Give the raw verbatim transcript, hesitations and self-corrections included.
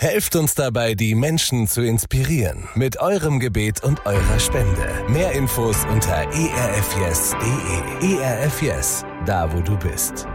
Helft uns dabei, die Menschen zu inspirieren. Mit eurem Gebet und eurer Spende. Mehr Infos unter e r f yes punkt d e. E R F Yes, da wo du bist.